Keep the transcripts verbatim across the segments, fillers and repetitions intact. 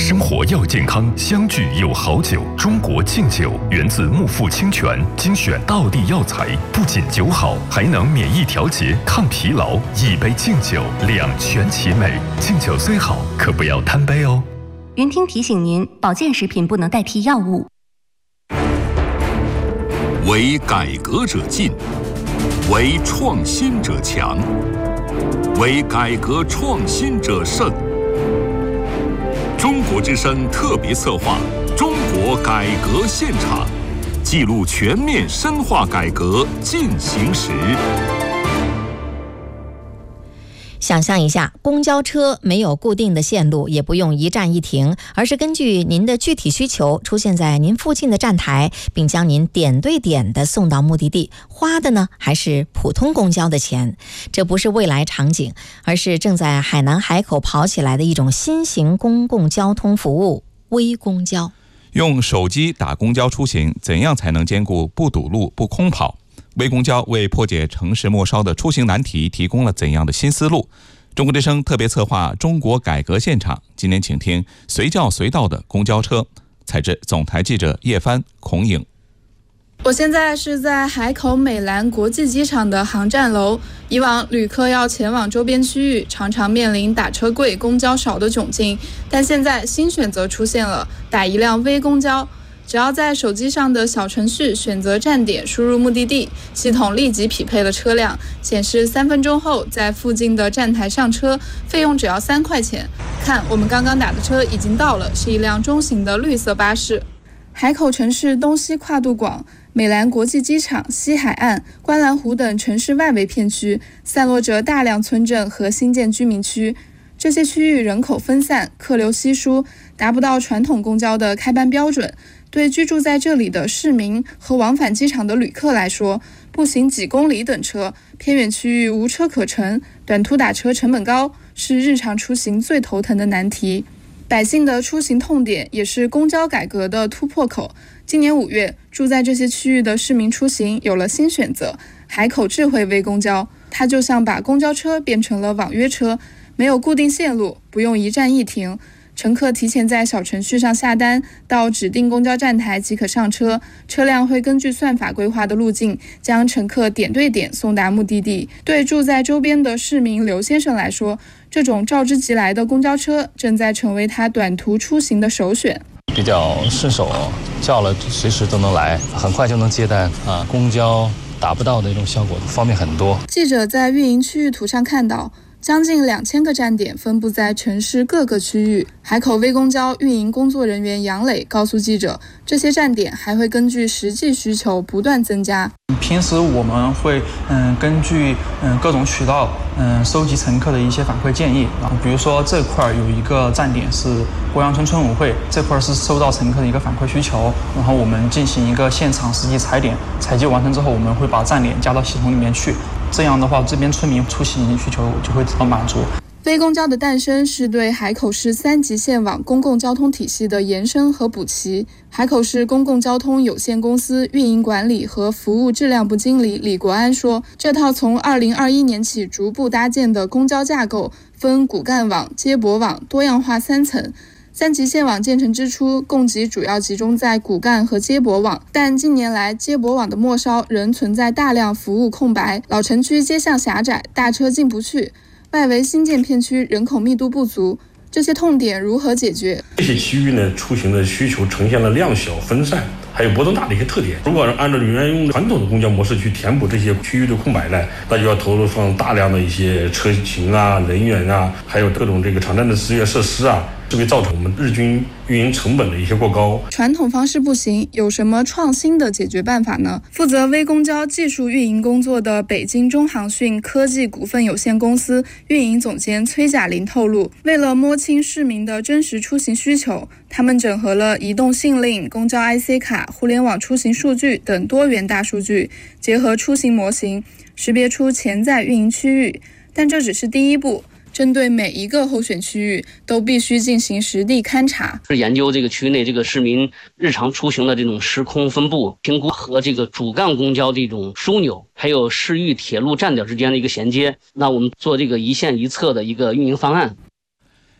生活要健康，相聚有好酒。中国敬酒源自木富清泉，精选道地药材，不仅酒好，还能免疫调节、抗疲劳。一杯敬酒，两全其美。敬酒虽好，可不要贪杯哦。 云听提醒您，保健食品不能代替药物。 为改革者进，为创新者强，为改革创新者胜。中国之声特别策划《中国改革现场》，记录全面深化改革进行时。 想象一下，公交车没有固定的线路，也不用一站一停，而是根据您的具体需求出现在您附近的站台，并将您点对点的送到目的地，花的呢还是普通公交的钱。这不是未来场景，而是正在海南海口跑起来的一种新型公共交通服务——微公交。 用手机打公交出行，怎样才能兼顾不堵路、不空跑？微公交为破解城市末梢的出行难题提供了怎样的新思路？中国之声特别策划《中国改革现场》，今天请听随叫随到的公交车。采自总台记者叶帆、孔颖。 我现在是在海口美兰国际机场的航站楼。以往旅客要前往周边区域，常常面临打车贵、公交少的窘境，但现在新选择出现了，打一辆微公交。只要在手机上的小程序选择站点，输入目的地，系统立即匹配了车辆，显示三分钟后在附近的站台上车，费用只要三块钱。看，我们刚刚打的车已经到了，是一辆中型的绿色巴士。海口城市东西跨度广，美兰国际机场、西海岸、观澜湖等城市外围片区散落着大量村镇和新建居民区，这些区域人口分散，客流稀疏，达不到传统公交的开班标准。对居住在这里的市民和往返机场的旅客来说，步行几公里等车，偏远区域无车可乘，短途打车成本高，是日常出行最头疼的难题。百姓的出行痛点，也是公交改革的突破口。今年五月，住在这些区域的市民出行有了新选择——海口智慧微公交。它就像把公交车变成了网约车，没有固定线路，不用一站一停。乘客提前在小程序上下单，到指定公交站台即可上车，车辆会根据算法规划的路径，将乘客点对点送达目的地。对住在周边的市民刘先生来说，这种召之即来的公交车正在成为他短途出行的首选。 比较顺手，叫了随时都能来，很快就能接单啊，公交达不到的一种效果方面很多。 记者在运营区域图上看到，将近两千个站点分布在城市各个区域。海口微公交运营工作人员杨磊告诉记者，这些站点还会根据实际需求不断增加。 平时我们会嗯根据嗯各种渠道嗯收集乘客的一些反馈建议，然后比如说这块有一个站点是鄱阳村村委会，这块是收到乘客的一个反馈需求，然后我们进行一个现场实际踩点，采集完成之后，我们会把站点加到系统里面去。这样的话，这边村民出行需求就会得到满足。 微公交的诞生是对海口市三级线网公共交通体系的延伸和补齐。海口市公共交通有限公司运营管理和服务质量部经理李国安说，这套从二零二一年起逐步搭建的公交架构分骨干网、接驳网、多样化三层。三级线网建成之初，供给主要集中在骨干和接驳网，但近年来接驳网的末梢仍存在大量服务空白，老城区街巷狭窄，大车进不去，外围新建片区人口密度不足，这些痛点如何解决？ 这些区域呢，出行的需求呈现了量小分散还有波动大的一些特点。如果按照原用传统的公交模式去填补这些区域的空白呢，那就要投入上大量的一些车型啊、人员啊，还有各种这个场站的资源设施啊，这会造成我们日均运营成本的一些过高。 传统方式不行，有什么创新的解决办法呢？负责微公交技术运营工作的北京中航讯科技股份有限公司运营总监崔甲林透露，为了摸清市民的真实出行需求，他们整合了移动信令、公交 I C 卡、互联网出行数据等多元大数据，结合出行模型，识别出潜在运营区域。但这只是第一步，针对每一个候选区域都必须进行实地勘察， 是研究这个区内这个市民日常出行的这种时空分布，评估和这个主干公交的一种枢纽，还有市域铁路站点之间的一个衔接。那我们做这个一线一策的一个运营方案。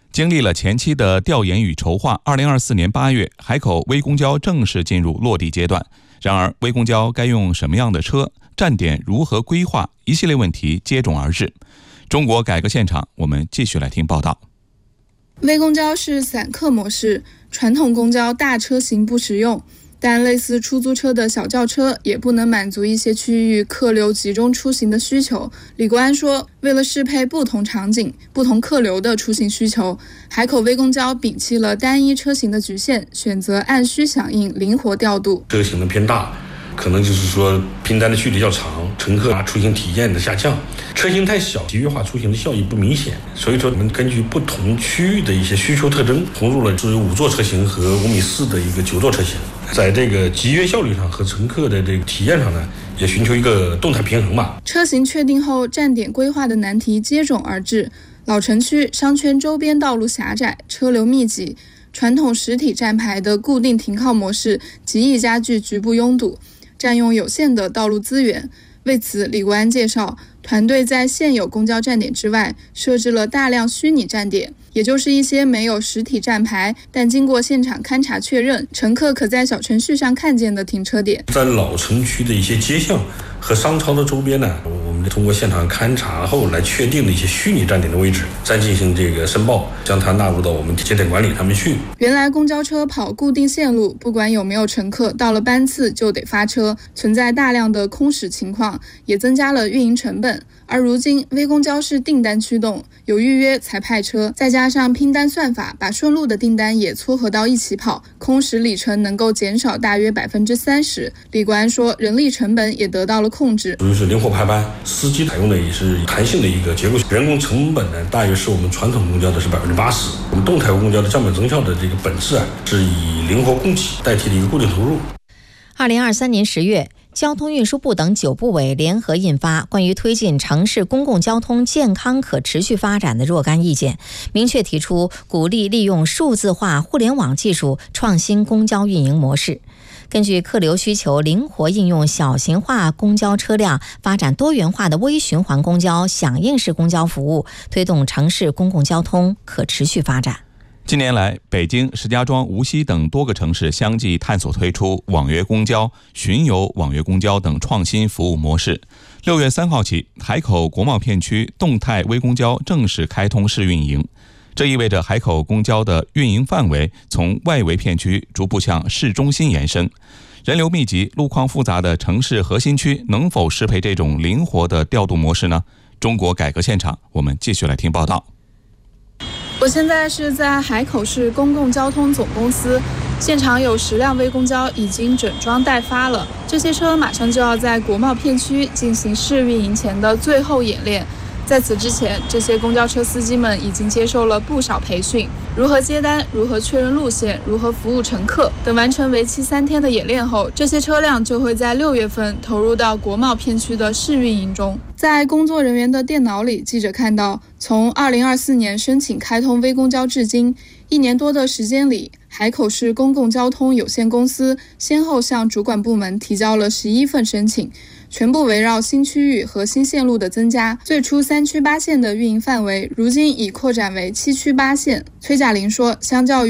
经历了前期的调研与筹划，二零二四年八月，海口微公交正式进入落地阶段。然而，微公交该用什么样的车？站点如何规划？一系列问题接踵而至。中国改革现场，我们继续来听报道。 微公交是散客模式，传统公交大车型不实用，但类似出租车的小轿车也不能满足一些区域客流集中出行的需求。李国安说，为了适配不同场景、不同客流的出行需求，海口微公交摒弃了单一车型的局限，选择按需响应，灵活调度。 车型的偏大，可能就是说拼单的距离较长，乘客出行体验的下降；车型太小，集约化出行的效益不明显。所以说，我们根据不同区域的一些需求特征，投入了只有五座车型和五米四的一个九座车型。在这个集约效率上和乘客的这个体验上呢，也寻求一个动态平衡吧。 车型确定后，站点规划的难题接踵而至。老城区商圈周边道路狭窄，车流密集，传统实体站牌的固定停靠模式极易加剧局部拥堵，占用有限的道路资源。为此，李国安介绍，团队在现有公交站点之外设置了大量虚拟站点，也就是一些没有实体站牌，但经过现场勘查确认，乘客可在小程序上看见的停车点。 在老城区的一些街巷和商超的周边呢，我们通过现场勘查后来确定的一些虚拟站点的位置，再进行这个申报，将它纳入到我们节点管理上面去。 原来公交车跑固定线路，不管有没有乘客，到了班次就得发车，存在大量的空驶情况，也增加了运营成本。而如今微公交是订单驱动，有预约才派车，再加上拼单算法，把顺路的订单也撮合到一起跑，空驶里程能够减少大约百分之三十。李国安说，人力成本也得到了控制， 属于是灵活排班，司机采用的也是弹性的一个结构，人工成本呢大约是我们传统公交的是百分之八十。我们动态公交的降本增效的这个本质啊，是以灵活供给代替了一个固定投入。 二零二三年十月，交通运输部等九部委联合印发关于推进城市公共交通健康可持续发展的若干意见，明确提出鼓励利用数字化互联网技术创新公交运营模式，根据客流需求灵活应用小型化公交车辆，发展多元化的微循环公交、响应式公交服务，推动城市公共交通可持续发展。 近年来，北京、石家庄、无锡等多个城市相继探索推出网约公交、巡游网约公交等创新服务模式。六月三号起，海口国贸片区动态微公交正式开通试运营。这意味着海口公交的运营范围从外围片区逐步向市中心延伸。人流密集、路况复杂的城市核心区能否适配这种灵活的调度模式呢？中国改革现场，我们继续来听报道。 我现在是在海口市公共交通总公司，现场有十辆微公交已经整装待发了，这些车马上就要在国贸片区进行试运营前的最后演练。在此之前，这些公交车司机们已经接受了不少培训，如何接单，如何确认路线，如何服务乘客。等完成为期三天的演练后，这些车辆就会在六月份投入到国贸片区的试运营中。在工作人员的电脑里，记者看到，从二零二四年申请开通微公交至今，一年多的时间里，海口市公共交通有限公司先后向主管部门提交了十一份申请，全部围绕新区域和新线路的增加。最初三区八线的运营范围，如今已扩展为七区八线。崔嘉玲说，相较于